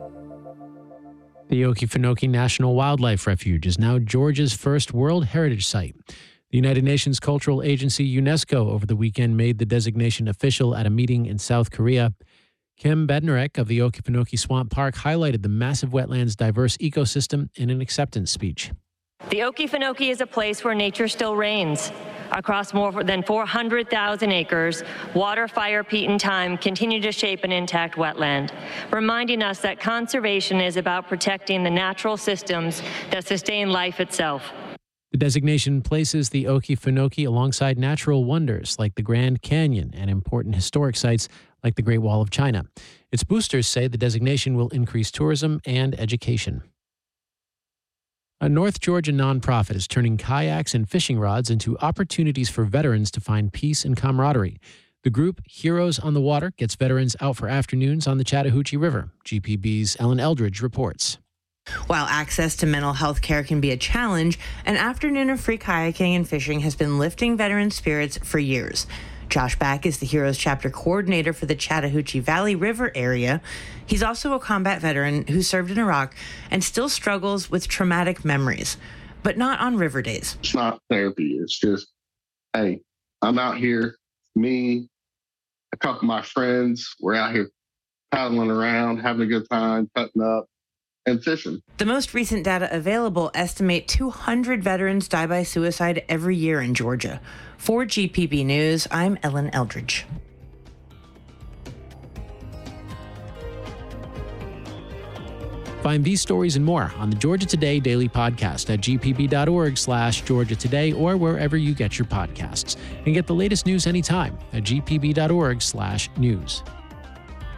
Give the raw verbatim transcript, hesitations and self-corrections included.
The Okefenokee National Wildlife Refuge is now Georgia's first World Heritage Site. The United Nations Cultural Agency, UNESCO, over the weekend made the designation official at a meeting in South Korea. Kim Bednarek of the Okefenokee Swamp Park highlighted the massive wetland's diverse ecosystem in an acceptance speech. The Okefenokee is a place where nature still reigns. Across more than four hundred thousand acres, water, fire, peat, and time continue to shape an intact wetland, reminding us that conservation is about protecting the natural systems that sustain life itself. The designation places the Okefenokee alongside natural wonders like the Grand Canyon and important historic sites like the Great Wall of China. Its boosters say the designation will increase tourism and education. A North Georgia nonprofit is turning kayaks and fishing rods into opportunities for veterans to find peace and camaraderie. The group, Heroes on the Water, gets veterans out for afternoons on the Chattahoochee River. G P B's Ellen Eldridge reports. While access to mental health care can be a challenge, an afternoon of free kayaking and fishing has been lifting veterans' spirits for years. Josh Back is the Heroes chapter coordinator for the Chattahoochee Valley River area. He's also a combat veteran who served in Iraq and still struggles with traumatic memories, but not on river days. It's not therapy. It's just, hey, I'm out here. Me, a couple of my friends, we're out here paddling around, having a good time, cutting up, and fishing. The most recent data available estimate two hundred veterans die by suicide every year in Georgia. For G P B News, I'm Ellen Eldridge. Find these stories and more on the Georgia Today Daily Podcast at gpb.org slash Georgia Today or wherever you get your podcasts. And get the latest news anytime at gpb.org slash news.